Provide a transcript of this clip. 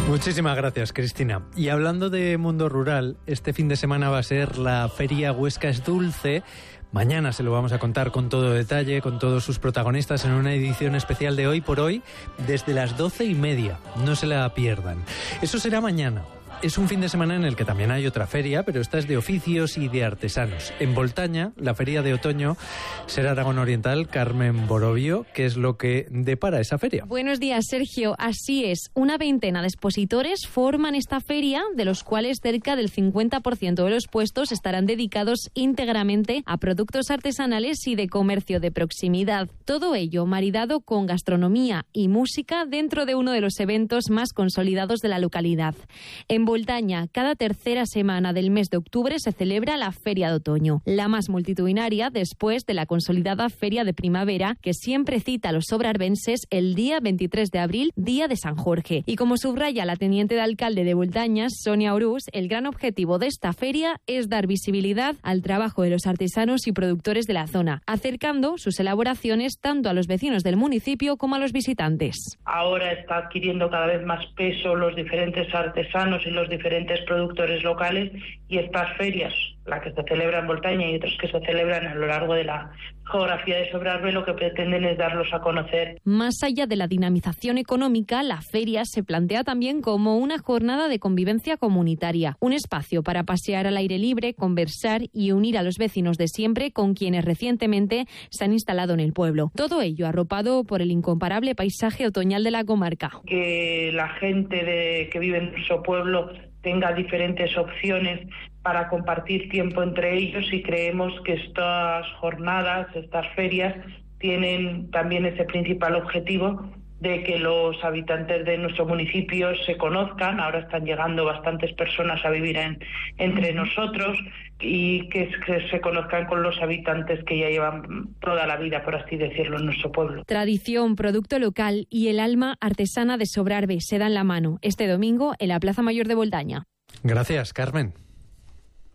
Muchísimas gracias, Cristina. Y hablando de mundo rural, este fin de semana va a ser la Feria Huesca es Dulce. Mañana se lo vamos a contar con todo detalle, con todos sus protagonistas en una edición especial de Hoy por Hoy, desde las 12:30. No se la pierdan. Eso será mañana. Es un fin de semana en el que también hay otra feria, pero esta es de oficios y de artesanos. En Boltaña, la feria de otoño, será Aragón Oriental. Carmen Borovio, ¿qué es lo que depara esa feria? Buenos días, Sergio. Así es, una veintena de expositores forman esta feria, de los cuales cerca del 50% de los puestos estarán dedicados íntegramente a productos artesanales y de comercio de proximidad. Todo ello maridado con gastronomía y música dentro de uno de los eventos más consolidados de la localidad. En Boltaña, cada tercera semana del mes de octubre se celebra la Feria de Otoño, la más multitudinaria después de la consolidada Feria de Primavera, que siempre cita a los sobrarbenses el día 23 de abril, día de San Jorge. Y como subraya la teniente de alcalde de Boltaña, Sonia Orús, el gran objetivo de esta feria es dar visibilidad al trabajo de los artesanos y productores de la zona, acercando sus elaboraciones tanto a los vecinos del municipio como a los visitantes. Ahora está adquiriendo cada vez más peso los diferentes artesanos y los diferentes productores locales, y estas ferias, la que se celebra en Boltaña y otras que se celebran a lo largo de la geografía de Sobrarbe, lo que pretenden es darlos a conocer. Más allá de la dinamización económica, la feria se plantea también como una jornada de convivencia comunitaria, un espacio para pasear al aire libre, conversar y unir a los vecinos de siempre con quienes recientemente se han instalado en el pueblo. Todo ello arropado por el incomparable paisaje otoñal de la comarca. Que la gente que vive en nuestro pueblo tenga diferentes opciones para compartir tiempo entre ellos, y creemos que estas jornadas, estas ferias, tienen también ese principal objetivo de que los habitantes de nuestro municipio se conozcan. Ahora están llegando bastantes personas a vivir entre nosotros, y que se conozcan con los habitantes que ya llevan toda la vida, por así decirlo, en nuestro pueblo. Tradición, producto local y el alma artesana de Sobrarbe se dan la mano este domingo en la Plaza Mayor de Boltaña. Gracias, Carmen.